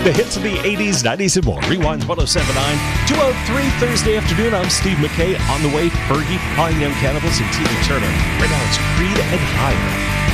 The hits of the 80s, 90s, and more. Rewind 1079, 203 Thursday afternoon. I'm Steve McKay. On the way, Fergie, Calling Young Cannibals, and Tina Turner. Right now, it's Creed and Higher.